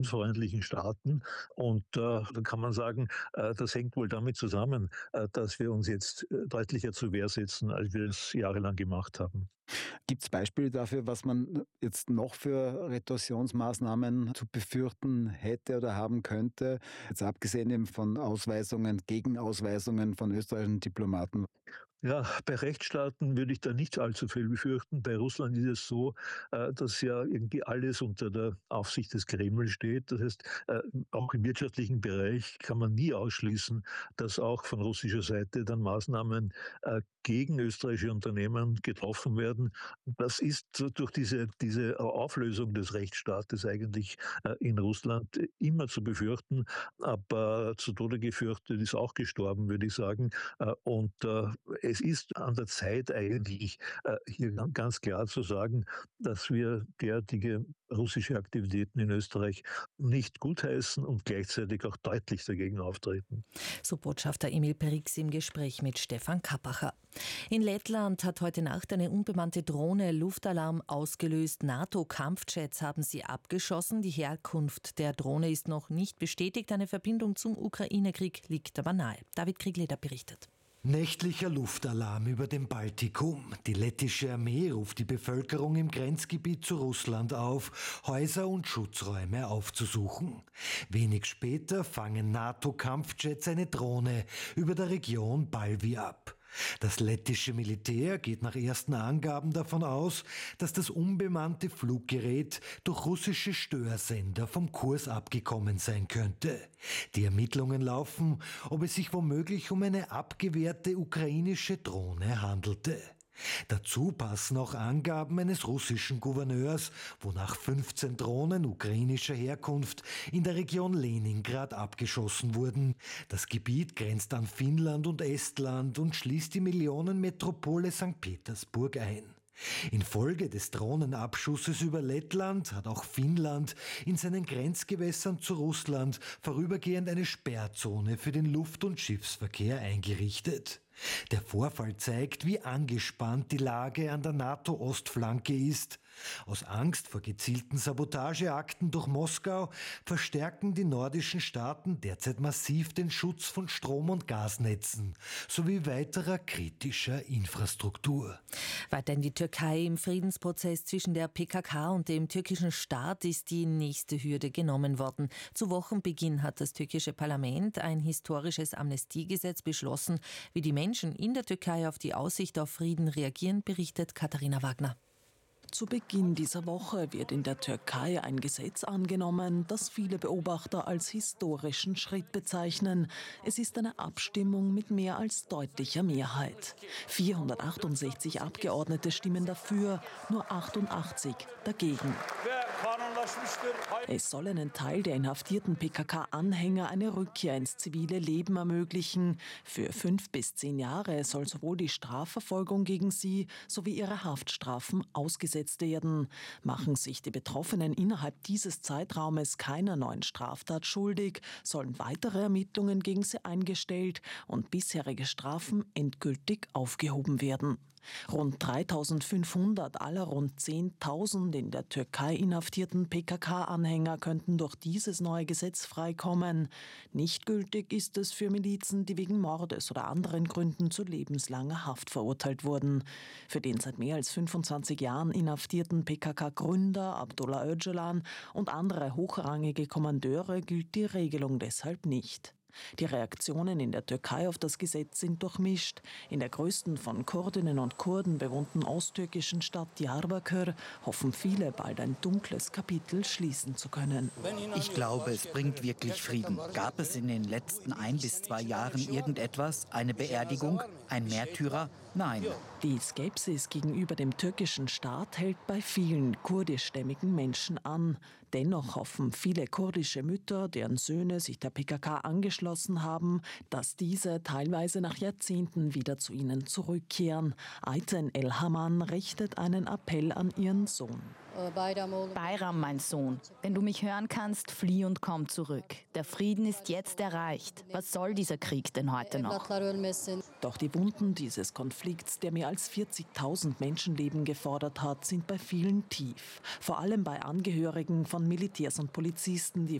freundlichen Staaten. Und da kann man sagen, das hängt wohl damit zusammen, dass wir uns jetzt deutlicher zur Wehr setzen, als wir es jahrelang gemacht haben. Gibt es Beispiele dafür, was man jetzt noch für Retorsionsmaßnahmen zu befürchten hätte oder haben könnte? Jetzt abgesehen eben von Ausweisungen, Gegenausweisungen von österreichischen Diplomaten. Ja, bei Rechtsstaaten würde ich da nicht allzu viel befürchten. Bei Russland ist es so, dass ja irgendwie alles unter der Aufsicht des Kreml steht. Das heißt, auch im wirtschaftlichen Bereich kann man nie ausschließen, dass auch von russischer Seite dann Maßnahmen gegen österreichische Unternehmen getroffen werden. Das ist durch diese Auflösung des Rechtsstaates eigentlich in Russland immer zu befürchten. Aber zu Tode gefürchtet ist auch gestorben, würde ich sagen. Und es ist an der Zeit eigentlich, hier ganz klar zu sagen, dass wir derartige russische Aktivitäten in Österreich nicht gutheißen und gleichzeitig auch deutlich dagegen auftreten. So Botschafter Emil Brix im Gespräch mit Stefan Kappacher. In Lettland hat heute Nacht eine unbemannte Drohne Luftalarm ausgelöst. NATO-Kampfjets haben sie abgeschossen. Die Herkunft der Drohne ist noch nicht bestätigt. Eine Verbindung zum Ukraine-Krieg liegt aber nahe. David Kriegleder berichtet. Nächtlicher Luftalarm über dem Baltikum. Die lettische Armee ruft die Bevölkerung im Grenzgebiet zu Russland auf, Häuser und Schutzräume aufzusuchen. Wenig später fangen NATO-Kampfjets eine Drohne über der Region Balvi ab. Das lettische Militär geht nach ersten Angaben davon aus, dass das unbemannte Fluggerät durch russische Störsender vom Kurs abgekommen sein könnte. Die Ermittlungen laufen, ob es sich womöglich um eine abgewehrte ukrainische Drohne handelte. Dazu passen auch Angaben eines russischen Gouverneurs, wonach 15 Drohnen ukrainischer Herkunft in der Region Leningrad abgeschossen wurden. Das Gebiet grenzt an Finnland und Estland und schließt die Millionenmetropole St. Petersburg ein. Infolge des Drohnenabschusses über Lettland hat auch Finnland in seinen Grenzgewässern zu Russland vorübergehend eine Sperrzone für den Luft- und Schiffsverkehr eingerichtet. Der Vorfall zeigt, wie angespannt die Lage an der NATO-Ostflanke ist. Aus Angst vor gezielten Sabotageakten durch Moskau verstärken die nordischen Staaten derzeit massiv den Schutz von Strom- und Gasnetzen sowie weiterer kritischer Infrastruktur. Weiterhin die Türkei. Im Friedensprozess zwischen der PKK und dem türkischen Staat ist die nächste Hürde genommen worden. Zu Wochenbeginn hat das türkische Parlament ein historisches Amnestiegesetz beschlossen. Wie die Menschen in der Türkei auf die Aussicht auf Frieden reagieren, berichtet Katharina Wagner. Zu Beginn dieser Woche wird in der Türkei ein Gesetz angenommen, das viele Beobachter als historischen Schritt bezeichnen. Es ist eine Abstimmung mit mehr als deutlicher Mehrheit. 468 Abgeordnete stimmen dafür, nur 88 dagegen. Es soll einen Teil der inhaftierten PKK-Anhänger eine Rückkehr ins zivile Leben ermöglichen. Für 5 bis 10 Jahre soll sowohl die Strafverfolgung gegen sie sowie ihre Haftstrafen ausgesetzt werden. Machen sich die Betroffenen innerhalb dieses Zeitraumes keiner neuen Straftat schuldig, sollen weitere Ermittlungen gegen sie eingestellt und bisherige Strafen endgültig aufgehoben werden. Rund 3.500 aller rund 10.000 in der Türkei inhaftierten PKK-Anhänger könnten durch dieses neue Gesetz freikommen. Nicht gültig ist es für Milizen, die wegen Mordes oder anderen Gründen zu lebenslanger Haft verurteilt wurden. Für den seit mehr als 25 Jahren inhaftierten PKK-Gründer Abdullah Öcalan und andere hochrangige Kommandeure gilt die Regelung deshalb nicht. Die Reaktionen in der Türkei auf das Gesetz sind durchmischt. In der größten von Kurdinnen und Kurden bewohnten osttürkischen Stadt Diyarbakır hoffen viele, bald ein dunkles Kapitel schließen zu können. Ich glaube, es bringt wirklich Frieden. Gab es in den letzten 1 bis 2 Jahren irgendetwas? Eine Beerdigung? Ein Märtyrer? Nein. Die Skepsis gegenüber dem türkischen Staat hält bei vielen kurdischstämmigen Menschen an. Dennoch hoffen viele kurdische Mütter, deren Söhne sich der PKK angeschlossen haben, dass diese teilweise nach Jahrzehnten wieder zu ihnen zurückkehren. Ayten Elhaman richtet einen Appell an ihren Sohn. Bayram, mein Sohn, wenn du mich hören kannst, flieh und komm zurück. Der Frieden ist jetzt erreicht. Was soll dieser Krieg denn heute noch? Doch die Wunden dieses Konflikts, der mehr als 40.000 Menschenleben gefordert hat, sind bei vielen tief. Vor allem bei Angehörigen von Militärs und Polizisten, die